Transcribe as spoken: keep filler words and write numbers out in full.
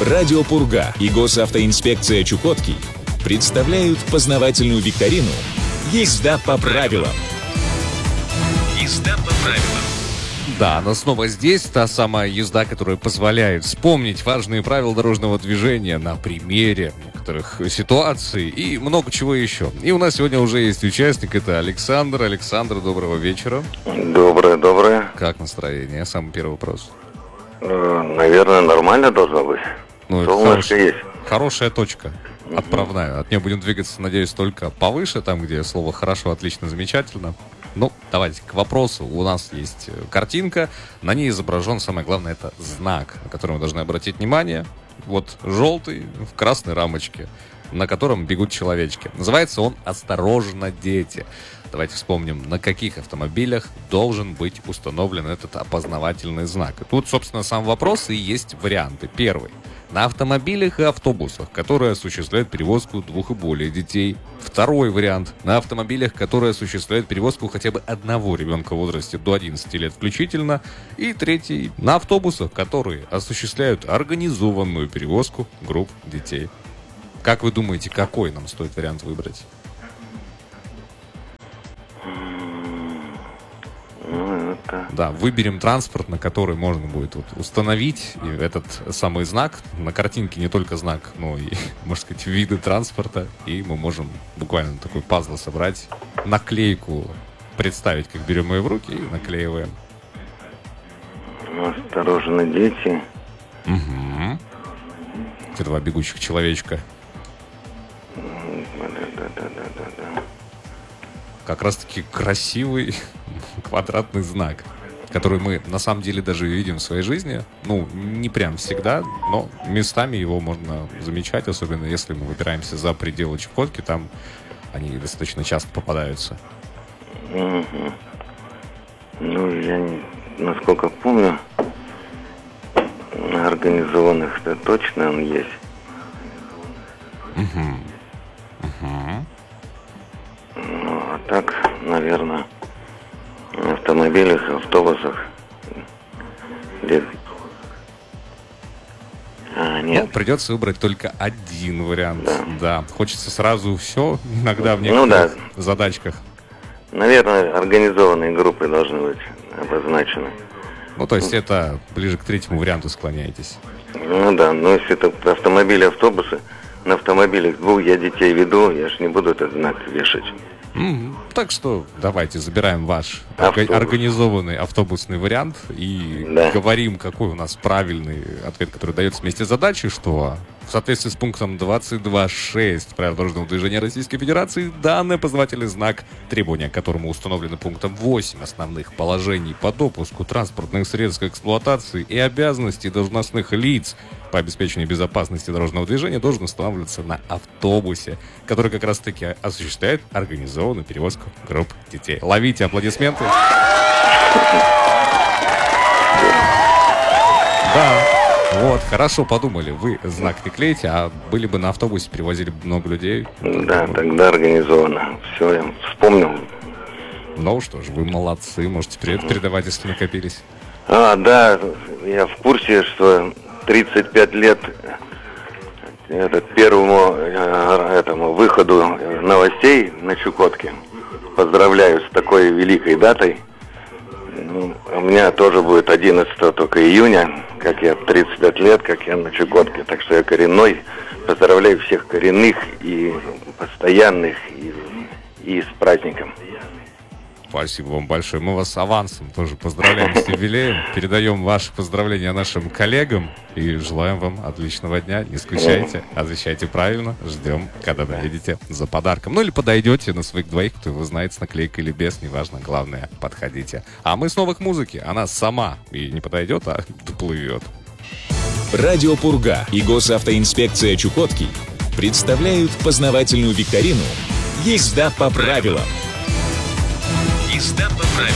Радио Пурга и Госавтоинспекция Чукотки представляют познавательную викторину «Езда по правилам». Езда по правилам. Да, она снова здесь, та самая езда, которая позволяет вспомнить важные правила дорожного движения на примере некоторых ситуаций и много чего еще. И у нас сегодня уже есть участник, это Александр. Александр, доброго вечера. Доброе, доброе. Как настроение? Самый первый вопрос. Э, наверное, нормально должно быть. Ну, Солнышко хорош... есть. Хорошая точка. Отправная. От нее будем двигаться, надеюсь, только повыше, там, где слово «хорошо», «отлично», «замечательно». Ну, давайте к вопросу. У нас есть картинка, на ней изображен, самое главное, это знак, на который мы должны обратить внимание. Вот желтый в красной рамочке, на котором бегут человечки. Называется он «Осторожно, дети». Давайте вспомним, на каких автомобилях должен быть установлен этот опознавательный знак. И тут, собственно, сам вопрос и есть варианты. Первый. На автомобилях и автобусах, которые осуществляют перевозку двух и более детей. Второй вариант. На автомобилях, которые осуществляют перевозку хотя бы одного ребенка в возрасте до одиннадцати лет включительно. И третий. На автобусах, которые осуществляют организованную перевозку групп детей. Как вы думаете, какой нам стоит вариант выбрать? Ну, это... Да, выберем транспорт, на который можно будет вот установить этот самый знак. На картинке не только знак, но и, можно сказать, виды транспорта. И мы можем буквально такой пазл собрать, наклейку представить, как берем ее в руки и наклеиваем. Осторожно, дети. Угу. Это два бегущих человечка. Да-да-да-да-да. Как раз-таки красивый квадратный знак, который мы на самом деле даже видим в своей жизни. Ну, не прям всегда, но местами его можно замечать, особенно если мы выбираемся за пределы Чукотки, там они достаточно часто попадаются. Угу. Ну, я, не, насколько помню, на организованных-то точно он есть. Угу. Угу. Ну, а так, наверное, на автомобилях, автобусах. Где... А, нет. Ну, придется выбрать только один вариант. Да. Да. Хочется сразу все, иногда в некоторых Ну, да. задачках. Наверное, организованные группы должны быть обозначены. Ну, то есть это ближе к третьему варианту склоняетесь. Ну да, но если это автомобили, автобусы, на автомобилях двух я детей веду, я ж не буду этот знак вешать. Mm-hmm. Так что давайте забираем ваш Автобус. орга- организованный автобусный вариант и Да. говорим, какой у нас правильный ответ, который дается вместе с задачей, что в соответствии с пунктом двадцать два шесть правил дорожного движения Российской Федерации данный опознавательный знак, требования к которому установлены пунктом восемь основных положений по допуску транспортных средств к эксплуатации и обязанностей должностных лиц по обеспечению безопасности дорожного движения, должен устанавливаться на автобусе, который как раз-таки осуществляет организованную перевозку групп детей. Ловите аплодисменты. Да, вот, хорошо подумали. Вы знак не клеите, а были бы на автобусе, перевозили бы много людей. Да, тогда организованно. Все, я вспомнил. Ну что ж, вы молодцы, можете привет передавать, если накопились. А, да, я в курсе, что тридцать пять лет это, первому э, этому выходу новостей на Чукотке. Поздравляю с такой великой датой. Ну, у меня тоже будет одиннадцатого только июня, как я тридцать пять лет, как я на Чукотке. Так что я коренной. Поздравляю всех коренных и постоянных, и, и с праздником. Спасибо вам большое. Мы вас авансом тоже поздравляем с юбилеем. Передаем ваши поздравления нашим коллегам и желаем вам отличного дня. Не скучайте, отвечайте правильно. Ждем, когда доедете за подарком. Ну или подойдете на своих двоих, кто его знает, с наклейкой или без, неважно. Главное, подходите. А мы снова к музыке. Она сама и не подойдет, а доплывет. Радио Пурга и Госавтоинспекция Чукотки представляют познавательную викторину «Езда по правилам». Езда по правилам.